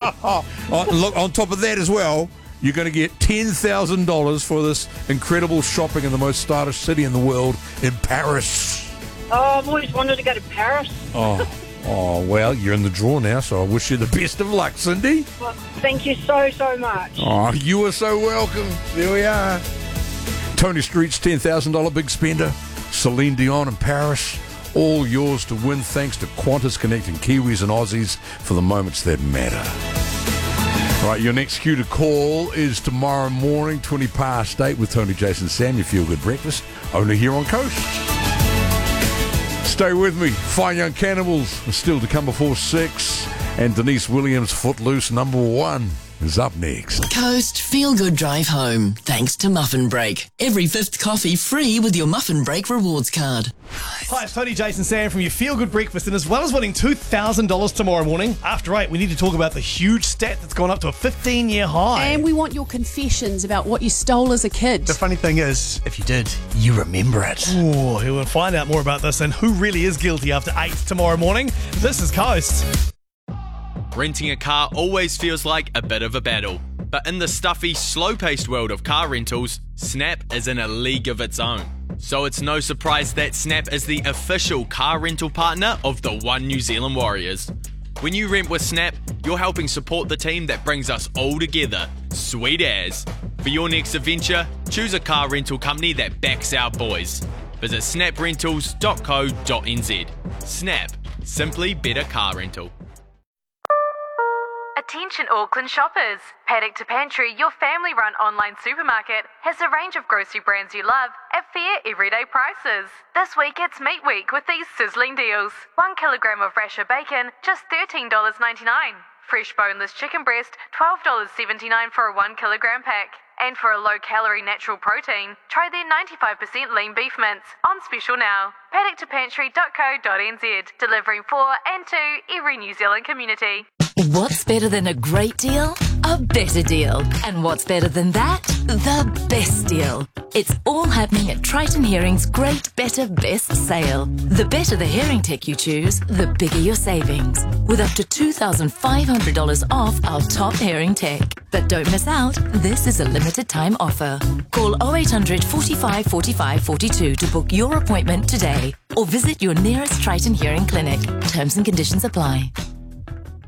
Look, on top of that as well, you're going to get $10,000 for this incredible shopping in the most stylish city in the world, in Paris. Oh, I've always wanted to go to Paris. Oh, well, you're in the draw now, so I wish you the best of luck, Cindy. Well, thank you so much. Oh, you are so welcome. There we are. Tony Street's $10,000 big spender. Celine Dion in Paris. All yours to win thanks to Qantas, connecting Kiwis and Aussies for the moments that matter. Right, your next cue to call is tomorrow morning, 20 past 8 with Tony, Jason, Sam, your Feel Good Breakfast, only here on Coast. Stay with me. Fine Young Cannibals are still to come before 6, and Denise Williams' Footloose #1 is up next. Coast Feel Good Drive Home, thanks to Muffin Break. Every 5th coffee free with your Muffin Break rewards card. Hi, it's Tony, Jason, Sam from your Feel Good Breakfast, and as well as winning $2,000 tomorrow morning, after 8, we need to talk about the huge stat that's gone up to a 15-year high. And we want your confessions about what you stole as a kid. The funny thing is, if you did, you remember it. Oh, we'll find out more about this and who really is guilty after 8 tomorrow morning. This is Coast. Renting a car always feels like a bit of a battle, but in the stuffy, slow-paced world of car rentals, Snap is in a league of its own. So it's no surprise that Snap is the official car rental partner of the One New Zealand Warriors. When you rent with Snap, you're helping support the team that brings us all together. Sweet as. For your next adventure, choose a car rental company that backs our boys. Visit snaprentals.co.nz. Snap. Simply better car rental. Attention Auckland shoppers! Paddock to Pantry, your family-run online supermarket, has a range of grocery brands you love at fair everyday prices. This week it's Meat Week with these sizzling deals. 1 kilogram of rasher bacon, just $13.99. Fresh boneless chicken breast, $12.79 for a 1 kilogram pack. And for a low-calorie natural protein, try their 95% lean beef mince, on special now. paddock2pantry.co.nz, delivering for and to every New Zealand community. What's better than a great deal? A better deal. And what's better than that? The best deal. It's all happening at Triton Hearing's Great Better Best sale. The better the hearing tech you choose, the bigger your savings. With up to $2,500 off our top hearing tech. But don't miss out, this is a limited time offer. Call 0800 45 45 42 to book your appointment today, or visit your nearest Triton Hearing clinic. Terms and conditions apply.